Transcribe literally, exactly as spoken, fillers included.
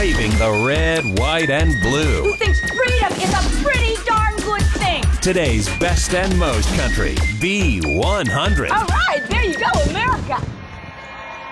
waving the red, white, and blue. Who thinks freedom is a pretty darn good thing? Today's best and most country, B one hundred. All right, there you go, America.